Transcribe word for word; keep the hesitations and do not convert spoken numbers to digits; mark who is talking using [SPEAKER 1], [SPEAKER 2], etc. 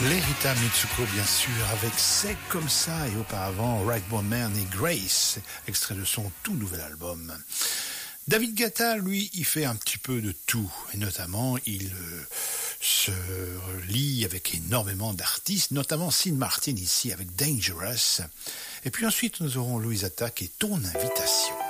[SPEAKER 1] Lerita Mitsuko, bien sûr, avec C'est comme ça, et auparavant Right Bon Man et Grace, extrait de son tout nouvel album. David Guetta, lui, il fait un petit peu de tout, et notamment, il euh, se lie avec énormément d'artistes, notamment Sean Martin ici avec Dangerous. Et puis ensuite, nous aurons Louise Attaque et Ton Invitation.